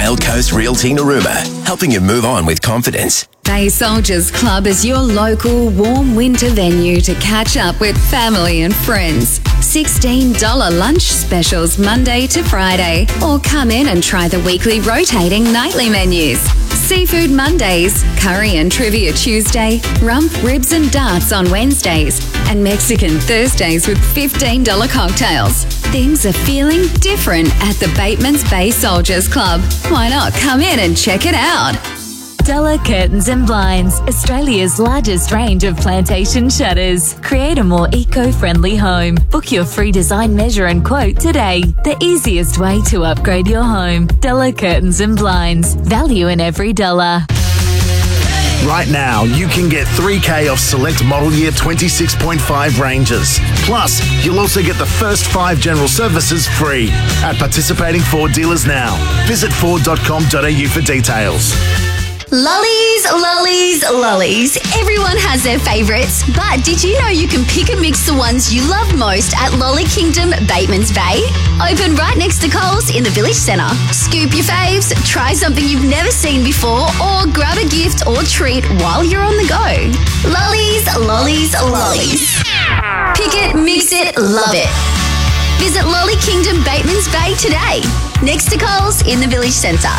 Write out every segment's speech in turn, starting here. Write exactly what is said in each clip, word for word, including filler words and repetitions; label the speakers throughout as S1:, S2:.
S1: Trail Coast Realty Narooma, helping you move on with confidence.
S2: Bay Soldiers Club is your local warm winter venue to catch up with family and friends. sixteen dollars lunch specials Monday to Friday, or come in and try the weekly rotating nightly menus. Seafood Mondays, curry and trivia Tuesday, rump, ribs and darts on Wednesdays, and Mexican Thursdays with fifteen dollars cocktails. Things are feeling different at the Bateman's Bay Soldiers Club. Why not come in and check it out?
S3: Della Curtains and Blinds, Australia's largest range of plantation shutters. Create a more eco-friendly home. Book your free design measure and quote today. The easiest way to upgrade your home. Della Curtains and Blinds. Value in every dollar.
S4: Right now, you can get three K off select model year twenty-six point five Rangers. Plus, you'll also get the first five general services free at participating Ford dealers now. Visit ford dot com dot a u for details.
S5: Lollies, lollies, lollies. Everyone has their favourites, but did you know you can pick and mix the ones you love most at Lolly Kingdom, Bateman's Bay? Open right next to Coles in the Village Centre. Scoop your faves, try something you've never seen before, or grab a gift or treat while you're on the go. Lollies, lollies, lollies. Pick it, mix it, love it. Visit Lolly Kingdom, Bateman's Bay today, next to Coles in the Village Centre.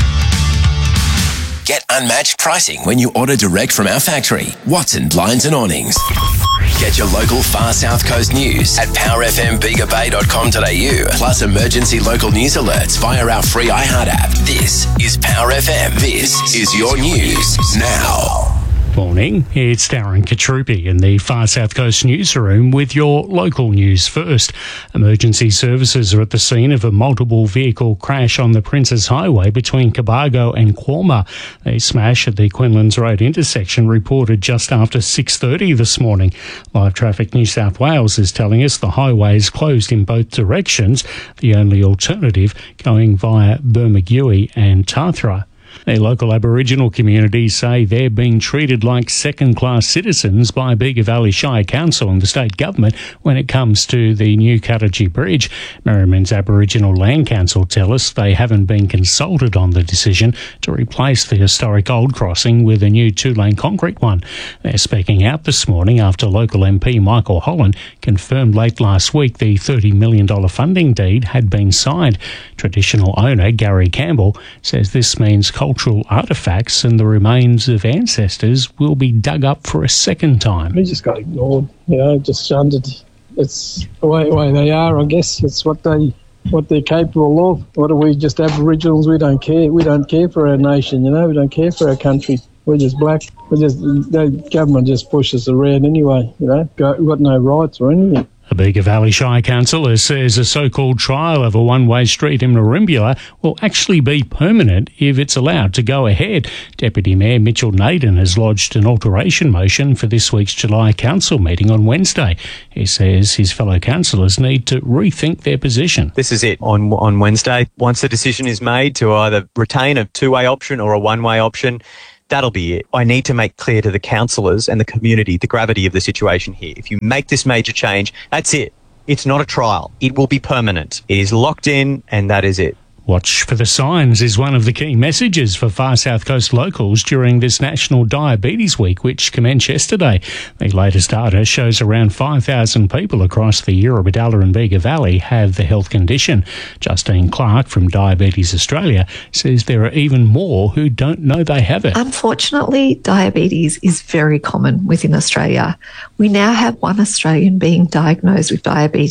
S1: Get unmatched pricing when you order direct from our factory, Watson Blinds and Awnings. Get your local Far South Coast news at power f m bega bay dot com dot a u, plus emergency local news alerts via our free iHeart app. This is Power F M. This is your news now.
S6: Morning, it's Darren Katrupi in the Far South Coast newsroom with your local news first. Emergency services are at the scene of a multiple vehicle crash on the Princes Highway between Cobargo and Qualma. A smash at the Quinlan's Road intersection reported just after six thirty this morning. Live Traffic New South Wales is telling us the highway is closed in both directions, the only alternative going via Bermagui and Tathra. The local Aboriginal communities say they're being treated like second-class citizens by Bega Valley Shire Council and the state government when it comes to the new Cuttagee Bridge. Merriman's Aboriginal Land Council tell us they haven't been consulted on the decision to replace the historic old crossing with a new two-lane concrete one. They're speaking out this morning after local M P Michael Holland confirmed late last week the thirty million dollars funding deed had been signed. Traditional owner Gary Campbell says this means cultural artefacts and the remains of ancestors will be dug up for a second time.
S7: We just got ignored, you know, just shunted. It's the way, way they are, I guess. It's what they what they're capable of. What are we, just Aboriginals? We don't care. We don't care for our nation, you know. We don't care for our country. We're just black. We just the government just pushes us around anyway, you know. We've got no rights or anything.
S6: The Bega Valley Shire Councillor says a so-called trial of a one-way street in Merimbula will actually be permanent if it's allowed to go ahead. Deputy Mayor Mitchell Naden has lodged an alteration motion for this week's July council meeting on Wednesday. He says his fellow councillors need to rethink their position.
S8: This is it on on Wednesday. Once a decision is made to either retain a two-way option or a one-way option, that'll be it. I need to make clear to the councillors and the community the gravity of the situation here. If you make this major change, that's it. It's not a trial. It will be permanent. It is locked in, and that is it.
S6: Watch for the signs is one of the key messages for Far South Coast locals during this National Diabetes Week, which commenced yesterday. The latest data shows around five thousand people across the Eurobodalla and Bega Valley have the health condition. Justine Clark from Diabetes Australia says there are even more who don't know they have it.
S9: Unfortunately, diabetes is very common within Australia. We now have one Australian being diagnosed with diabetes